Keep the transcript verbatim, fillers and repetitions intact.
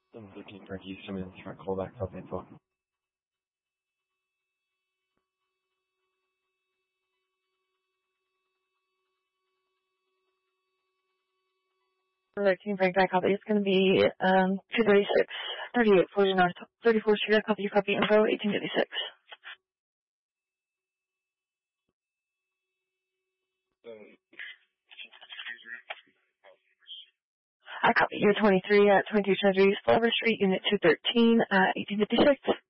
seven thirteen Frank Eastern, and Trent callback, South Info. thirteen Frank, I copy. It's going to be um, two thirty-six, thirty-eight forty North, thirty-fourth Street. I copy. You copy info, eighteen fifty-six. I copy. You're twenty-three at twenty-two Treasury, Flower Street, Unit two thirteen, uh, eighteen fifty-six.